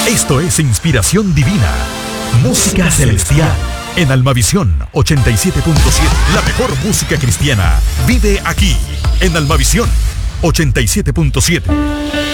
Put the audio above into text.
Esto es Inspiración Divina, música celestial, en Almavisión 87.7. La mejor música cristiana vive aquí, en Almavisión 87.7.